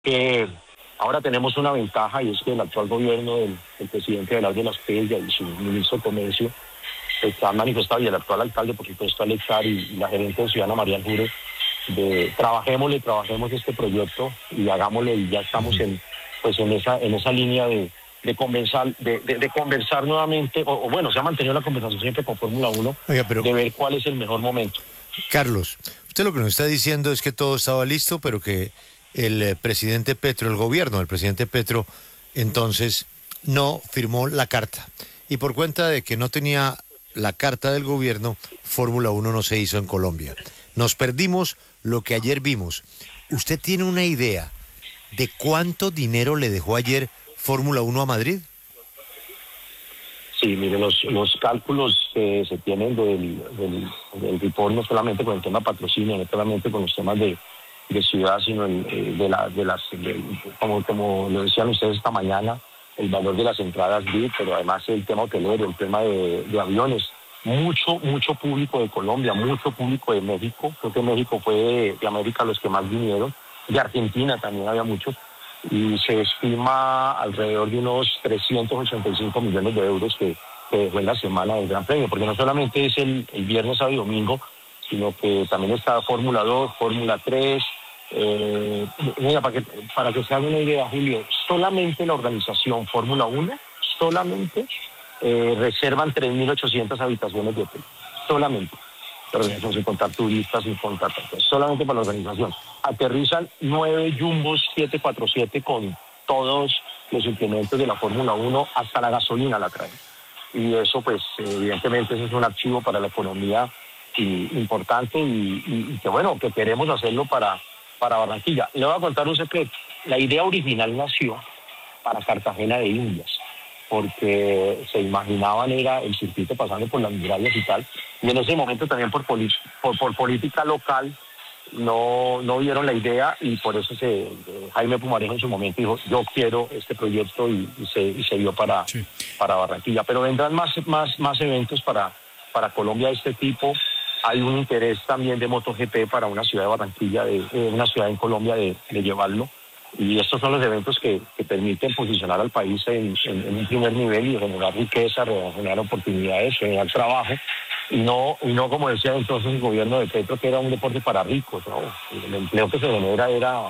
Ahora tenemos una ventaja, y es que el actual gobierno del presidente Velar de las Pérez y su ministro de Comercio está manifestado, y el actual alcalde, por supuesto, Alex Sar, y la gerente de Ciudadana María Jure, de trabajemos este proyecto y hagámoslo, y ya estamos en esa línea de conversar nuevamente, o bueno, se ha mantenido la conversación siempre con Fórmula 1, Oiga, pero de ver cuál es el mejor momento. Carlos, usted lo que nos está diciendo es que todo estaba listo, pero que el presidente Petro, el gobierno del presidente Petro, entonces no firmó la carta. Y por cuenta de que no tenía la carta del gobierno, Fórmula 1 no se hizo en Colombia. Nos perdimos lo que ayer vimos. ¿Usted tiene una idea de cuánto dinero le dejó ayer Fórmula 1 a Madrid? Sí, mire, los cálculos se tienen del report, no solamente con el tema patrocinio, no solamente con los temas de ciudad, sino como lo decían ustedes esta mañana, el valor de las entradas VIP, pero además el tema hotelero, el tema de aviones. Mucho público de Colombia, mucho público de México. Creo que México fue de América los que más vinieron. De Argentina también había muchos. Y se estima alrededor de unos 385 millones de euros que dejó en la semana del Gran Premio, porque no solamente es el viernes, sábado y domingo, sino que también está Fórmula 2, Fórmula 3. Mira, para que se haga una idea, Julio, solamente la organización Fórmula 1, solamente reservan 3.800 habitaciones de hotel, solamente. Pero sin contar turistas, sin contar tantos, solamente para la organización. Aterrizan 9 Jumbos 747 con todos los implementos de la Fórmula 1, hasta la gasolina la traen. Y eso, pues, evidentemente, eso es un archivo para la economía importante y que, bueno, que queremos hacerlo para Barranquilla. Le voy a contar un secreto. La idea original nació para Cartagena de Indias, porque se imaginaban era el circuito pasando por las murallas y tal, y en ese momento también por política local no vieron la idea, y por eso Jaime Pumarejo en su momento dijo, yo quiero este proyecto, y se dio para Barranquilla. Pero vendrán más eventos para Colombia de este tipo. Hay un interés también de MotoGP para una ciudad de Barranquilla, una ciudad en Colombia, de llevarlo. Y estos son los eventos que permiten posicionar al país en un primer nivel y generar riqueza, generar oportunidades, generar trabajo. Y no como decía entonces el gobierno de Petro, que era un deporte para ricos, ¿no? El empleo que se genera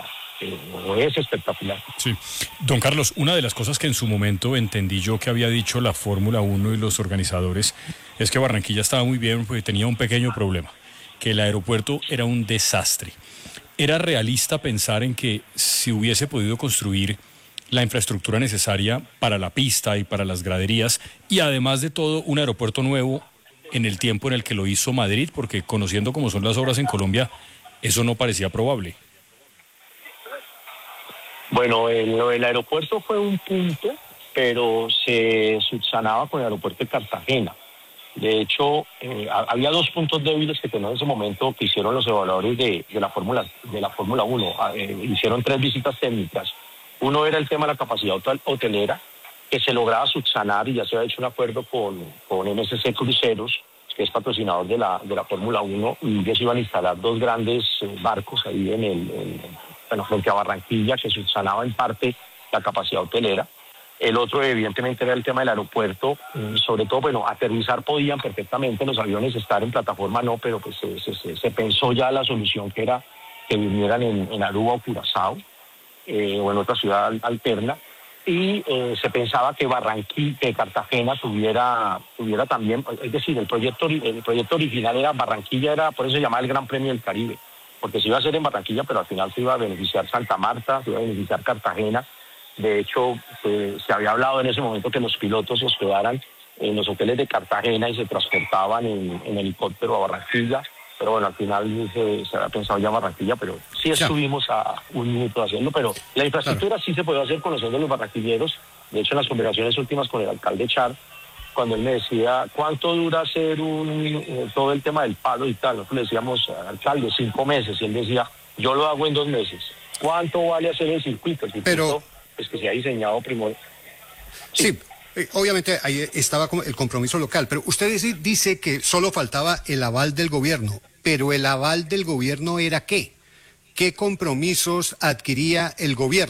es espectacular. Sí. Don Carlos, una de las cosas que en su momento entendí yo que había dicho la Fórmula 1 y los organizadores es que Barranquilla estaba muy bien porque tenía un pequeño problema, que el aeropuerto era un desastre. ¿Era realista pensar en que si hubiese podido construir la infraestructura necesaria para la pista y para las graderías, y además de todo un aeropuerto nuevo en el tiempo en el que lo hizo Madrid? Porque conociendo cómo son las obras en Colombia, eso no parecía probable. Bueno, lo del aeropuerto fue un punto, pero se subsanaba con el aeropuerto de Cartagena. De hecho, había 2 puntos débiles que tenían en ese momento, que hicieron los evaluadores de la Fórmula 1. Hicieron 3 visitas técnicas. Uno era el tema de la capacidad hotelera, que se lograba subsanar, y ya se había hecho un acuerdo con MSC Cruceros, que es patrocinador de la Fórmula 1, y ellos iban a instalar 2 grandes barcos ahí frente a Barranquilla, que subsanaba en parte la capacidad hotelera. El otro, evidentemente, era el tema del aeropuerto. Sobre todo, bueno, aterrizar podían perfectamente los aviones, estar en plataforma no, pero pues se pensó ya la solución, que era que vinieran en Aruba o Curazao, o en otra ciudad alterna. Y se pensaba que Cartagena tuviera también, es decir, el proyecto original era Barranquilla, por eso se llamaba el Gran Premio del Caribe, porque se iba a hacer en Barranquilla, pero al final se iba a beneficiar Santa Marta, se iba a beneficiar Cartagena. De hecho, se había hablado en ese momento que los pilotos se hospedaran en los hoteles de Cartagena y se transportaban en helicóptero a Barranquilla. Pero bueno, al final se había pensado ya en Barranquilla, pero sí estuvimos a un minuto de hacerlo. Pero la infraestructura sí se puede hacer conociendo a los barranquilleros. De hecho, en las conversaciones últimas con el alcalde Char, cuando él me decía, ¿cuánto dura hacer todo el tema del palo y tal? Nosotros le decíamos, alcalde, 5 meses. Y él decía, yo lo hago en 2 meses. ¿Cuánto vale hacer el circuito? El circuito es que se ha diseñado primero. Sí. Obviamente ahí estaba el compromiso local, pero usted dice que solo faltaba el aval del gobierno, pero ¿el aval del gobierno era qué? ¿qué compromisos adquiría el gobierno?